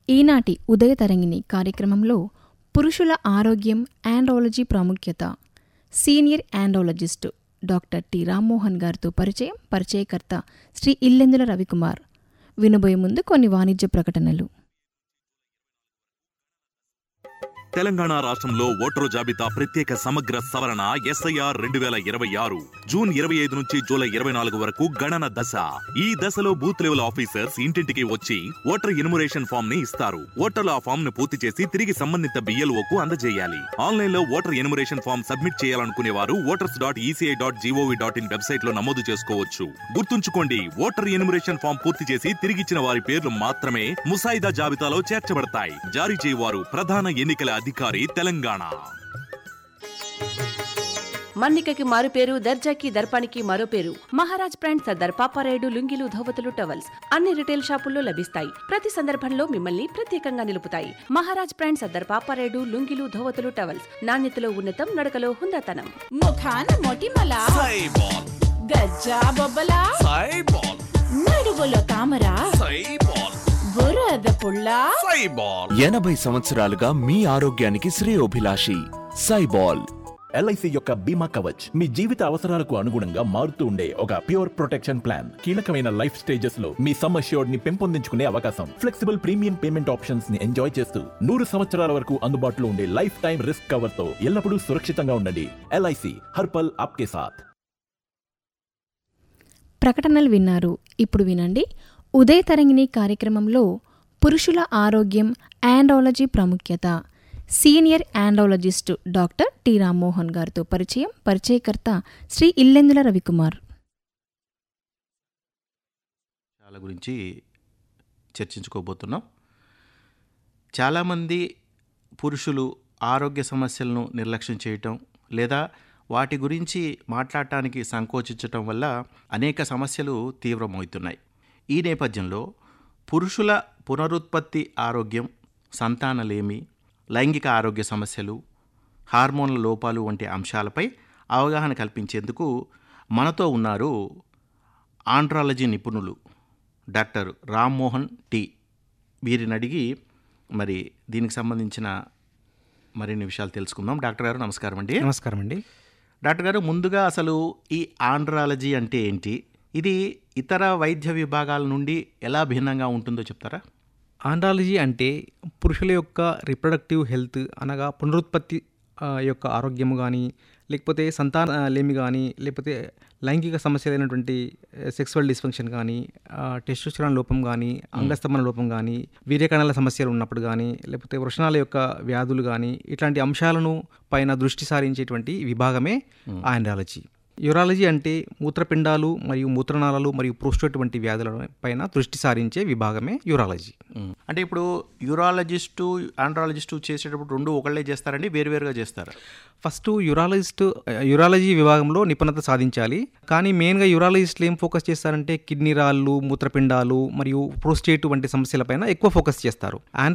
ఈనాటి ఉదయ తరంగిణి కార్యక్రమంలో పురుషుల ఆరోగ్యం ఆండ్రాలజీ ప్రాముఖ్యత senior andrologist doctor T Rammohan గారితో పరిచయకర్త శ్రీ ఇల్లెందుల రవికుమార్. వినబోయే ముందు కొన్ని వాణిజ్య ప్రకటనలు. తెలంగాణ రాష్ట్రంలో ఓటరు జాబితా ప్రత్యేక సమగ్ర సవరణ SIR 2026 జూన్ 25 నుంచి జూలై 24 వరకు గణన దశ. ఈ దశలో బూత్ లెవెల్ ఆఫీసర్స్ ఇంటింటికి వచ్చి ఓటర్ ఎన్యుమరేషన్ ఫామ్ ని ఇస్తారు. ఓటర్లు ఆ ఫామ్ ను పూర్తి చేసి తిరిగి సంబంధిత BLOకు అందజేయాలి. ఆన్లైన్ లో ఓటర్ ఎన్యుమరేషన్ ఫామ్ సబ్మిట్ చేయాలనుకునే వారు voters.eci.gov.in వెబ్సైట్ లో నమోదు చేసుకోవచ్చు. గుర్తుంచుకోండి, ఓటర్ ఎన్యుమరేషన్ ఫామ్ పూర్తి చేసి తిరిగిచ్చిన వారి పేర్లు మాత్రమే ముసాయిదా జాబితాలో చేర్చబడతాయి. జారీ చేయవారు ప్రధాన ఎన్నికల అధికారి, తెలంగాణ. మన్నికకి మారు పేరు, దర్జాకి దర్పానికి మరో పేరు. మహారాజ్ బ్రాండ్ సర్దార్ పాపారాయుడు లుంగీలు, ధోవతులు, టవల్స్ అన్ని రిటైల్ షాపుల్లో లభిస్తాయి. ప్రతి సందర్భంలో మిమ్మల్ని ప్రత్యేకంగా నిలుపుతాయి. మహారాజ్ బ్రాండ్ సర్దార్ పాపారాయుడు లుంగీలు, ధోవతులు, టవల్స్ నాణ్యతలో ఉన్నతం, నడకలో హుందాతనం. ముఖాన మొటిమల గజ్జా బొబ్బల నడుగులో తామర బురద పుల్ల 80 సంవత్సరాలుగా మీ ఆరోగ్యానికి శ్రేయోభిలాషి సైబాల్. LIC యొక్క బీమా కవచ్ మీ జీవిత అవసరాలకు అనుగుణంగా మారుతూ ఉండే ఒక ప్యూర్ ప్రొటెక్షన్ ప్లాన్. కీలకమైన లైఫ్ స్టేజెస్ లో మీ సమ్ అష్యూర్డ్ ని పెంపొందించుకునే అవకాశం, ఫ్లెక్సిబుల్ ప్రీమియం పేమెంట్ ఆప్షన్స్ ని ఎంజాయ్ చేస్తూ 100 సంవత్సరాల వరకు అందుబాటులో ఉండే లైఫ్ టైం రిస్క్ కవర్ తో ఎల్లప్పుడూ సురక్షితంగా ఉండండి. LIC హర్పల్ ఆప్కే సాథ్. ప్రకటనలు విన్నారు. ఇప్పుడు వినండి ఉదయ తరంగిణి కార్యక్రమంలో పురుషుల ఆరోగ్యం ఆండ్రాలజీ ప్రాముఖ్యత senior andrologist doctor T Rammohan గారితో పరిచయకర్త శ్రీ ఇల్లెందుల రవికుమార్. చాలా గురించి చర్చించుకోబోతున్నాం. చాలామంది పురుషులు ఆరోగ్య సమస్యలను నిర్లక్ష్యం చేయటం లేదా వాటి గురించి మాట్లాడటానికి సంకోచించటం వల్ల అనేక సమస్యలు తీవ్రమవుతున్నాయి. ఈ నేపథ్యంలో పురుషుల పునరుత్పత్తి ఆరోగ్యం, సంతానలేమి, లైంగిక ఆరోగ్య సమస్యలు, హార్మోన్ల లోపాలు వంటి అంశాలపై అవగాహన కల్పించేందుకు మనతో ఉన్నారు ఆండ్రాలజీ నిపుణులు డాక్టర్ రామ్మోహన్ టి. వీరిని అడిగి మరి దీనికి సంబంధించిన మరిన్ని విషయాలు తెలుసుకుందాం. డాక్టర్ గారు నమస్కారం అండి. నమస్కారం అండి. డాక్టర్ గారు, ముందుగా అసలు ఈ ఆండ్రాలజీ అంటే ఏంటి? ఇది ఇతర వైద్య విభాగాల నుండి ఎలా భిన్నంగా ఉంటుందో చెప్తారా? ఆండ్రాలజీ అంటే పురుషుల యొక్క రిప్రొడక్టివ్ హెల్త్ అనగా పునరుత్పత్తి యొక్క ఆరోగ్యము కానీ, లేకపోతే సంతానలేమి కానీ, లేకపోతే లైంగిక సమస్యలైనటువంటి సెక్సువల్ డిస్ఫంక్షన్ కానీ, టెస్టోస్టెరాన్ లోపం కానీ, అంగస్తంభన లోపం కానీ, వీర్యకణాల సమస్యలు ఉన్నప్పుడు కానీ, లేకపోతే వృషణాల యొక్క వ్యాధులు కానీ, ఇట్లాంటి అంశాలను పైన దృష్టి సారించేటువంటి విభాగమే ఆండ్రాలజీ. యూరాలజీ అంటే మూత్రపిండాలు మరియు మూత్రనాళాలు మరియు ప్రోస్టేట్ వంటి వ్యాధుల పైన దృష్టి సారించే విభాగమే యూరాలజీ. అంటే ఇప్పుడు యూరాలజిస్టు ఆండ్రాలజిస్టు చేసేటప్పుడు రెండు ఒకళ్ళే చేస్తారండి, వేరువేరుగా చేస్తారా? ఫస్ట్ యూరాలజీ విభాగంలో నిపుణత సాధించాలి. కానీ మెయిన్గా యూరాలజిస్టులు ఏం ఫోకస్ చేస్తారంటే కిడ్నీ రాళ్ళు, మూత్రపిండాలు మరియు ప్రోస్టేట్ వంటి సమస్యలపైన ఎక్కువ ఫోకస్ చేస్తారు.